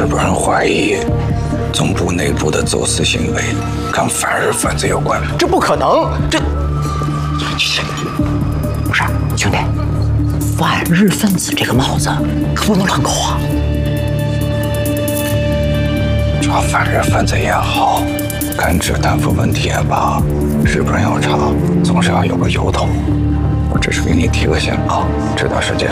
日本人怀疑总部内部的走私行为跟反日分子有关。 这不可能，这不是兄弟，反日分子这个帽子可不能乱扣啊！ 抓反日分子也好，根治贪腐问题也罢，日本人要查，总是要有个由头。我只是给你提个醒啊，这段时间